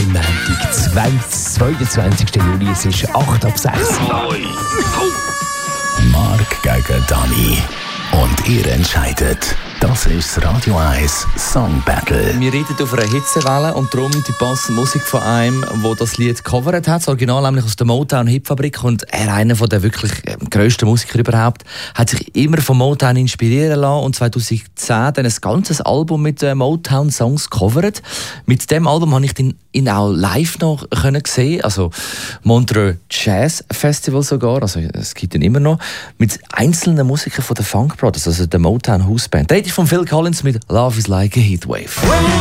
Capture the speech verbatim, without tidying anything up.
Montag, zweiundzwanzigsten Juli, es ist acht ab sechs. Mark gegen Dani. Und ihr entscheidet. Das ist das Radio eins Song Battle. Wir reden auf einer Hitzewelle und darum die passende Musik von einem, der das Lied gecovert hat. Das Original nämlich aus der Motown Hip-Fabrik. Und er, einer der wirklich grössten Musiker überhaupt, hat sich immer von Motown inspirieren lassen und zweitausendzehn dann ein ganzes Album mit Motown-Songs gecovert. Mit dem Album habe ich ihn, ihn auch live noch können sehen, also Montreux Jazz Festival sogar, also es gibt ihn immer noch, mit einzelnen Musikern von der Funk Brothers, also der Motown House Band. Da von Phil Collins mit Love is like a Heatwave.